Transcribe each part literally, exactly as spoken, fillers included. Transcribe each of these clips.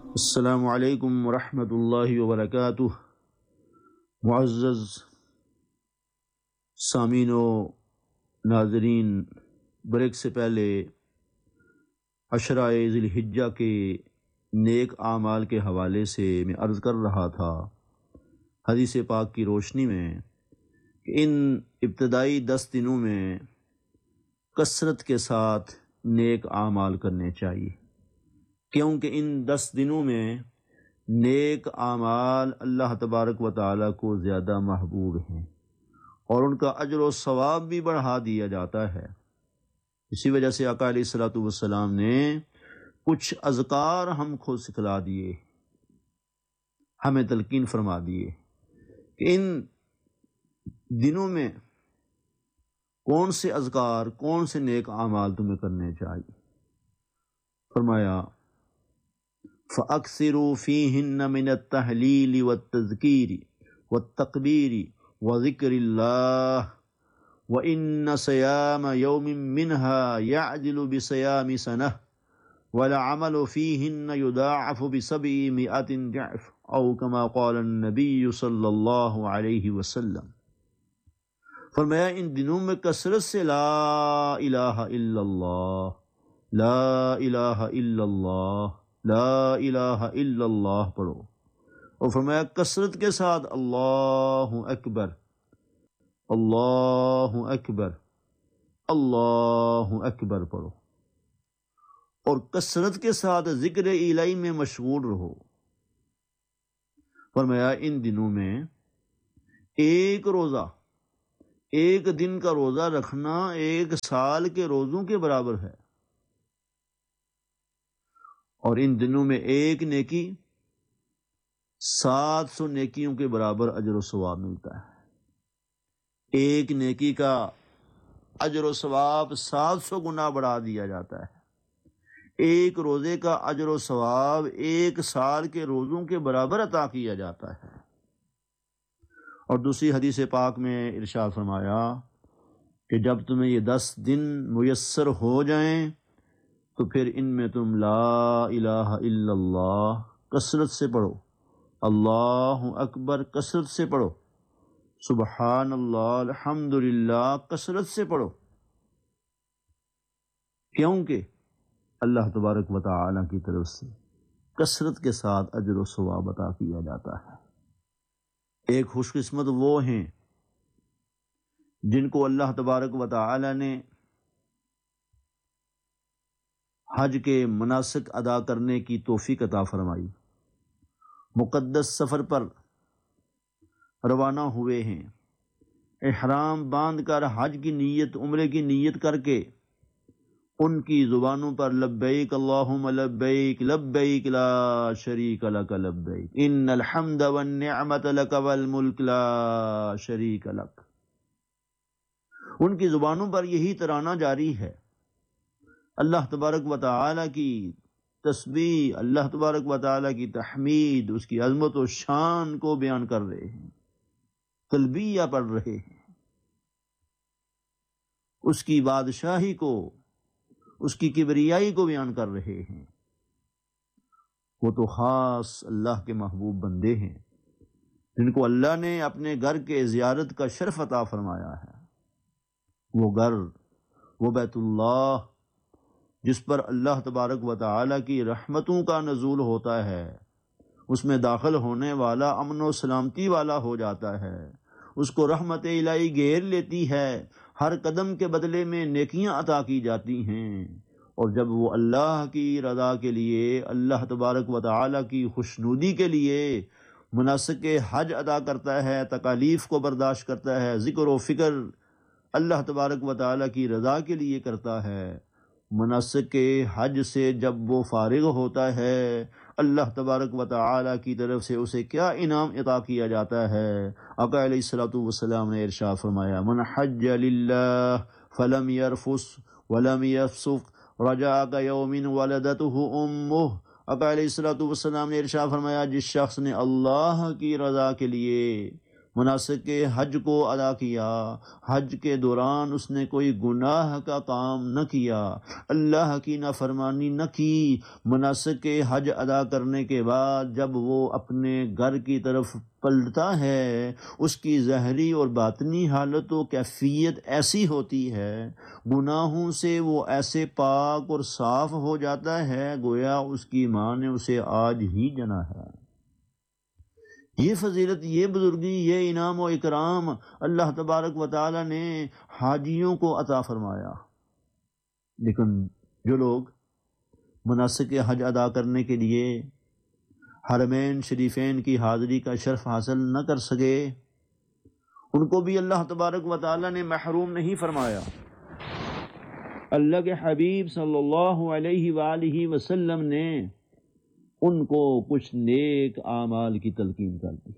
السلام علیکم ورحمۃ اللہ وبرکاتہ۔ معزز سامعین و ناظرین، بریک سے پہلے عشرہ ذی الحجہ کے نیک اعمال کے حوالے سے میں عرض کر رہا تھا حدیث پاک کی روشنی میں کہ ان ابتدائی دس دنوں میں کثرت کے ساتھ نیک اعمال کرنے چاہیے، کیونکہ ان دس دنوں میں نیک اعمال اللہ تبارک و تعالیٰ کو زیادہ محبوب ہیں اور ان کا اجر و ثواب بھی بڑھا دیا جاتا ہے۔ اسی وجہ سے آقا علیہ الصلوۃ والسلام نے کچھ اذکار ہم کو سکھلا دیے، ہمیں تلقین فرما دیے کہ ان دنوں میں کون سے اذکار، کون سے نیک اعمال تمہیں کرنے چاہیے۔ فرمایا فَأَكْثِرُوا فِيهِنَّ مِنَ التَّهْلِيلِ وَالتَّذْكِيرِ وَالتَّكْبِيرِ وَذِكْرِ اللَّهِ وَإِنَّ صِيَامَ يَوْمٍ مِّنْهَا يَعْدِلُ بِصِيَامِ سَنَةٍ وَالْعَمَلُ فِيهِنَّ يُضَاعَفُ بِسَبْعِمِائَةِ ضِعْفٍ أَوْ كَمَا قَالَ النَّبِيُّ صلی اللہ علیہ وسلم۔ فرمایا ان دنوں میں کثرت سے لا الہ الا اللہ، لا الہ الا اللہ، لا الہ الا اللہ پڑھو، اور فرمایا کثرت کے ساتھ اللہ اکبر، اللہ اکبر، اللہ اکبر پڑھو، اور کثرت کے ساتھ ذکر الہی میں مشغول رہو۔ فرمایا ان دنوں میں ایک روزہ، ایک دن کا روزہ رکھنا ایک سال کے روزوں کے برابر ہے، اور ان دنوں میں ایک نیکی سات سو نیکیوں کے برابر اجر و ثواب ملتا ہے۔ ایک نیکی کا اجر و ثواب سات سو گنا بڑھا دیا جاتا ہے۔ ایک روزے کا اجر و ثواب ایک سال کے روزوں کے برابر عطا کیا جاتا ہے۔ اور دوسری حدیث پاک میں ارشاد فرمایا کہ جب تمہیں یہ دس دن میسر ہو جائیں تو پھر ان میں تم لا الہ الا اللہ کثرت سے پڑھو، اللہ اکبر کثرت سے پڑھو، سبحان اللہ الحمدللہ کثرت سے پڑھو، کیونکہ اللہ تبارک و تعالیٰ کی طرف سے کثرت کے ساتھ اجر و ثواب عطا کیا جاتا ہے۔ ایک خوش قسمت وہ ہیں جن کو اللہ تبارک و تعالیٰ نے حج کے مناسک ادا کرنے کی توفیق عطا فرمائی، مقدس سفر پر روانہ ہوئے ہیں، احرام باندھ کر حج کی نیت، عمرے کی نیت کر کے ان کی زبانوں پر لبیک اللہم لبیک لبیک لا شریک لک لبیک ان الحمد والنعمت لک والملک لا شریک لک، ان کی زبانوں پر یہی ترانہ جاری ہے، اللہ تبارک و تعالیٰ کی تسبیح، اللہ تبارک و تعالیٰ کی تحمید، اس کی عظمت و شان کو بیان کر رہے ہیں، تلبیہ پڑھ رہے ہیں، اس کی بادشاہی کو، اس کی کبریائی کو بیان کر رہے ہیں۔ وہ تو خاص اللہ کے محبوب بندے ہیں جن کو اللہ نے اپنے گھر کے زیارت کا شرف عطا فرمایا ہے۔ وہ گھر، وہ بیت اللہ جس پر اللہ تبارک و تعالیٰ کی رحمتوں کا نزول ہوتا ہے، اس میں داخل ہونے والا امن و سلامتی والا ہو جاتا ہے، اس کو رحمت الہی گھیر لیتی ہے، ہر قدم کے بدلے میں نیکیاں عطا کی جاتی ہیں، اور جب وہ اللہ کی رضا کے لیے، اللہ تبارک و تعالیٰ کی خوشنودی کے لیے مناسک حج ادا کرتا ہے، تکالیف کو برداشت کرتا ہے، ذکر و فکر اللہ تبارک و تعالیٰ کی رضا کے لیے کرتا ہے، مناسک حج سے جب وہ فارغ ہوتا ہے، اللہ تبارک و تعالیٰ کی طرف سے اسے کیا انعام عطا کیا جاتا ہے۔ آقا علیہ الصلوۃ والسلام نے ارشاد فرمایا من حج للہ فلم یرفث ولم یفسق رجع کیوم ولدته امہ۔ آقا علیہ الصلوۃ والسلام نے ارشاد فرمایا جس شخص نے اللہ کی رضا کے لیے مناسک حج کو ادا کیا، حج کے دوران اس نے کوئی گناہ کا کام نہ کیا، اللہ کی نافرمانی نہ کی، مناسک حج ادا کرنے کے بعد جب وہ اپنے گھر کی طرف پلٹتا ہے، اس کی ظاہری اور باطنی حالت و کیفیت ایسی ہوتی ہے، گناہوں سے وہ ایسے پاک اور صاف ہو جاتا ہے گویا اس کی ماں نے اسے آج ہی جنا ہے۔ یہ فضیلت، یہ بزرگی، یہ انعام و اکرام اللہ تبارک و تعالی نے حاجیوں کو عطا فرمایا۔ لیکن جو لوگ مناسک حج ادا کرنے کے لیے حرمین شریفین کی حاضری کا شرف حاصل نہ کر سکے، ان کو بھی اللہ تبارک و تعالی نے محروم نہیں فرمایا۔ اللہ کے حبیب صلی اللہ علیہ وآلہ وسلم نے ان کو کچھ نیک اعمال کی تلقین کر دی،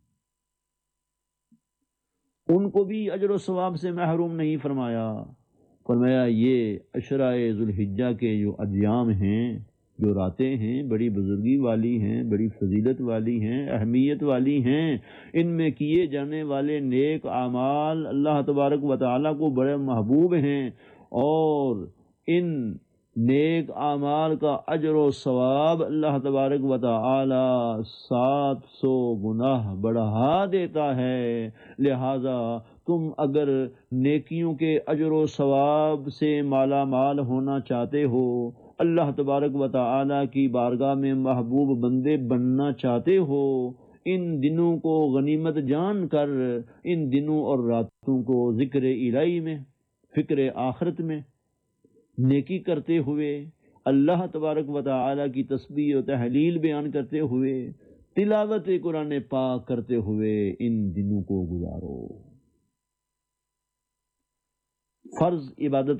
ان کو بھی اجر و ثواب سے محروم نہیں فرمایا۔ فرمایا یہ عشرۂ ذوالحجہ کے جو ایام ہیں، جو راتیں ہیں، بڑی بزرگی والی ہیں، بڑی فضیلت والی ہیں، اہمیت والی ہیں، ان میں کیے جانے والے نیک اعمال اللہ تبارک و تعالیٰ کو بڑے محبوب ہیں، اور ان نیک اعمال کا اجر و ثواب اللہ تبارک و تعالی سات سو گناہ بڑھا دیتا ہے۔ لہذا تم اگر نیکیوں کے اجر و ثواب سے مالا مال ہونا چاہتے ہو، اللہ تبارک و تعالی کی بارگاہ میں محبوب بندے بننا چاہتے ہو، ان دنوں کو غنیمت جان کر، ان دنوں اور راتوں کو ذکر الہی میں، فکر آخرت میں نیکی کرتے ہوئے، اللہ تبارک و تعالی کی تسبیح و تحلیل بیان کرتے ہوئے، تلاوت قرآن پاک کرتے ہوئے ان دنوں کو گزارو۔ فرض عبادت